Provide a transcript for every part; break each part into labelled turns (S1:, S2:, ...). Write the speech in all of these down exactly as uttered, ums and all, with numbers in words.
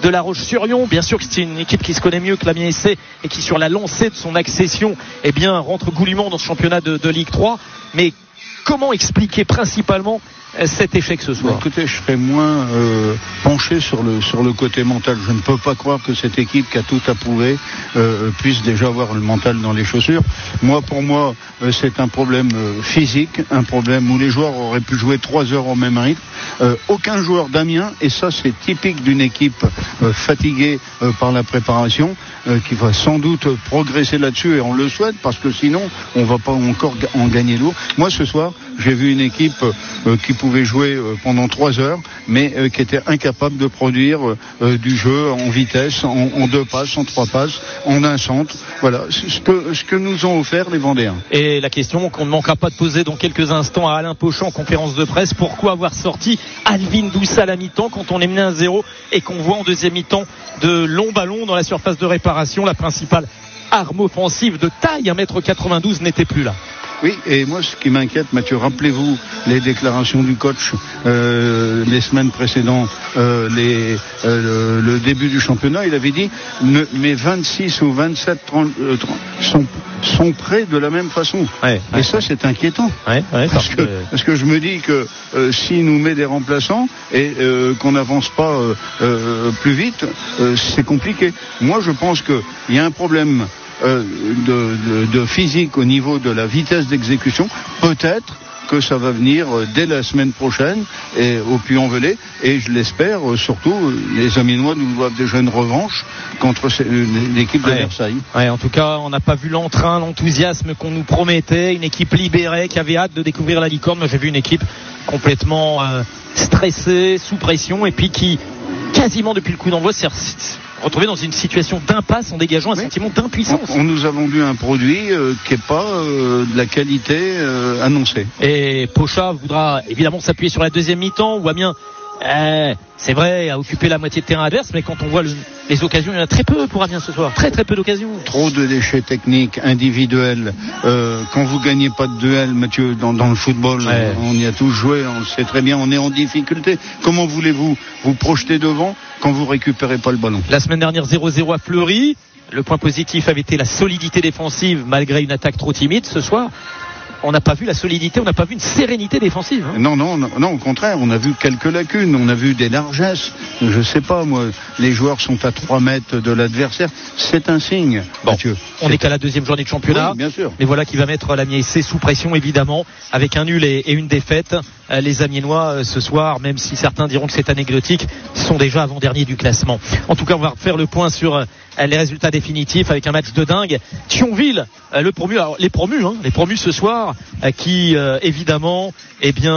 S1: de La Roche-sur-Yon. Bien sûr que c'est une équipe qui se connaît mieux que l'Amiens S C et qui, sur la lancée de son accession, eh bien, rentre goulûment dans ce championnat de, de Ligue trois. Mais comment expliquer principalement cet échec ce soir?
S2: Écoutez, je serais moins euh, penché sur le sur le côté mental. Je ne peux pas croire que cette équipe qui a tout approuvé euh, puisse déjà avoir le mental dans les chaussures. Moi, pour moi, euh, c'est un problème euh, physique, un problème où les joueurs auraient pu jouer trois heures au même rythme. Euh, aucun joueur d'Amiens, et ça c'est typique d'une équipe euh, fatiguée euh, par la préparation, euh, qui va sans doute progresser là-dessus, et on le souhaite, parce que sinon on va pas encore en gagner lourd. Moi, ce soir, j'ai vu une équipe euh, qui pouvait jouer euh, pendant trois heures, mais euh, qui était incapable de produire euh, du jeu en vitesse, en, en deux passes, en trois passes, en un centre. Voilà, ce que, ce que nous ont offert les Vendéens.
S1: Et la question qu'on ne manquera pas de poser dans quelques instants à Alain Pochon en conférence de presse: pourquoi avoir sorti Alvin Doussa à la mi-temps quand on est mené un zéro et qu'on voit en deuxième mi-temps de longs ballons dans la surface de réparation? La principale arme offensive de taille, un mètre quatre-vingt-douze, n'était plus là.
S2: Oui, et moi, ce qui m'inquiète, Mathieu, rappelez-vous les déclarations du coach euh, les semaines précédentes, euh, les, euh, le, le début du championnat. Il avait dit ne, mes vingt-six ou vingt-sept trente, euh, trente, sont, sont prêts de la même façon.
S1: Ouais,
S2: et
S1: ouais,
S2: ça,
S1: ouais.
S2: c'est inquiétant.
S1: Ouais, ouais,
S2: parce, que, parce que je me dis que euh, s'il nous met des remplaçants et euh, qu'on n'avance pas euh, euh, plus vite, euh, c'est compliqué. Moi, je pense qu'il y a un problème Euh, de, de, de physique au niveau de la vitesse d'exécution. Peut-être que ça va venir euh, dès la semaine prochaine et au Puy-en-Velay, et je l'espère, euh, surtout euh, les Amiénois nous doivent déjà une revanche contre ces, euh, l'équipe de
S1: ouais.
S2: Versailles.
S1: Ouais, en tout cas, on n'a pas vu l'entrain, l'enthousiasme qu'on nous promettait, une équipe libérée qui avait hâte de découvrir la licorne. Moi, j'ai vu une équipe complètement euh, stressée, sous pression, et puis qui quasiment depuis le coup d'envoi s'est retrouvé dans une situation d'impasse en dégageant un oui. sentiment d'impuissance.
S2: On, on nous a vendu un produit euh, qui n'est pas euh, de la qualité euh, annoncée.
S1: Et Pocha voudra évidemment s'appuyer sur la deuxième mi-temps où Amiens, euh, c'est vrai, a occupé la moitié de terrain adverse, mais quand on voit le, les occasions, il y en a très peu pour Amiens ce soir. Très très peu d'occasions.
S2: Trop de déchets techniques, individuels. Euh, quand vous gagnez pas de duel, Mathieu, dans, dans le football, ouais. on y a tous joué, on le sait très bien, on est en difficulté. Comment voulez-vous vous projeter devant quand vous récupérez pas le ballon?
S1: La semaine dernière, zéro zéro à Fleury. Le point positif avait été la solidité défensive malgré une attaque trop timide. Ce soir, on n'a pas vu la solidité, on n'a pas vu une sérénité défensive. Hein.
S2: Non, non, non, non, au contraire, on a vu quelques lacunes, on a vu des largesses. Je sais pas, moi, les joueurs sont à trois mètres de l'adversaire. C'est un signe,
S1: bon,
S2: Mathieu.
S1: On n'est qu'à la deuxième journée de championnat.
S2: Oui, bien sûr.
S1: Mais voilà qui va mettre l'Amiens S C sous pression, évidemment, avec un nul et, et une défaite. Les Amiénois, ce soir, même si certains diront que c'est anecdotique, sont déjà avant-derniers du classement. En tout cas, on va refaire le point sur les résultats définitifs avec un match de dingue. Thionville, le promu, alors les promus, hein, les promus ce soir, qui euh, évidemment, eh bien,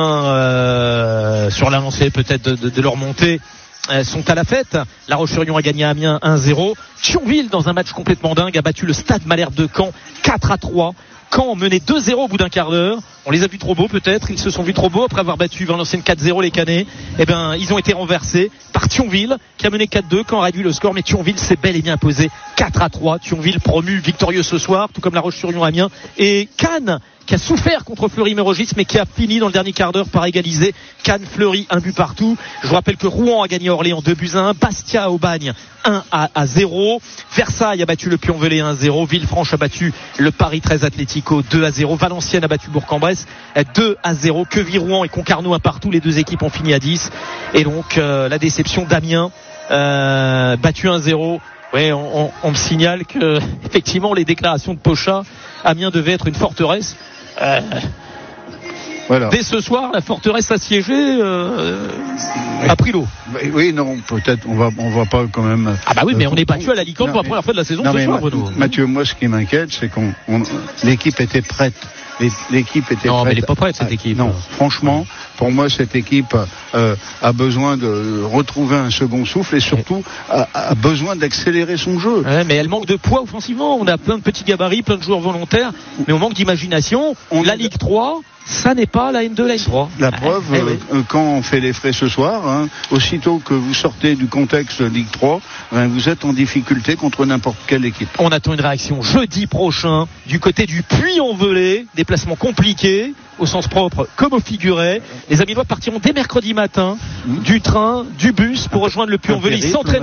S1: euh, sur la lancée peut-être de, de, de leur montée, euh, sont à la fête. La Roche-sur-Yon a gagné à Amiens un zéro. Thionville, dans un match complètement dingue, a battu le Stade Malherbe de Caen quatre à trois. Caen menait deux zéro au bout d'un quart d'heure. On les a vus trop beaux peut-être, ils se sont vus trop beaux après avoir battu Valenciennes quatre zéro les Canets. Eh ben, ils ont été renversés par Thionville qui a mené quatre deux. Caen a réduit le score, mais Thionville s'est bel et bien imposé quatre à trois. Thionville promu victorieux ce soir, tout comme La Roche-sur-Yon Amiens. Et Cannes qui a souffert contre Fleury-Mérogis, mais qui a fini dans le dernier quart d'heure par égaliser. Cannes, Fleury, un but partout. Je vous rappelle que Rouen a gagné Orléans deux buts à un. Bastia au Bagne un à zéro. Versailles a battu le Puy-en-Velay un zéro. Villefranche a battu le Paris treize Atlético deux à zéro. Valenciennes a battu Bourg-en-Bresse deux à zéro. Queville-Rouen et Concarneau un partout. Les deux équipes ont fini à dix. Et donc euh, la déception d'Amiens, euh, battu un zéro. Ouais, on, on, on me signale que effectivement les déclarations de Pocha, Amiens devait être une forteresse. Euh, voilà. Dès ce soir, la forteresse assiégée euh, a pris l'eau.
S2: Oui, non, peut-être on va, on va pas quand même.
S1: Ah bah oui, mais euh, on est battu à la licorne pour la première fois de la saison.
S2: Non,
S1: ce
S2: mais
S1: soir,
S2: ma,
S1: Bruno.
S2: Mathieu, moi, ce qui m'inquiète, c'est qu'on, on, l'équipe était prête. L'équipe était
S1: non,
S2: prête.
S1: mais elle n'est pas prête cette équipe.
S2: Non, franchement, pour moi, cette équipe euh, a besoin de retrouver un second souffle et surtout a, a besoin d'accélérer son jeu.
S1: Ouais, mais elle manque de poids offensivement. On a plein de petits gabarits, plein de joueurs volontaires, mais on manque d'imagination. On la Ligue trois, ça n'est pas la N deux, la N trois.
S2: La preuve, ah, euh, oui. quand on fait les frais ce soir, hein, aussitôt que vous sortez du contexte Ligue trois, hein, vous êtes en difficulté contre n'importe quelle équipe.
S1: On attend une réaction jeudi prochain du côté du Puy-en-Velay. Déplacement compliqué, au sens propre comme au figuré. Les Amiénois partiront dès mercredi matin mmh. du train, du bus pour rejoindre le Puy-en-Velay.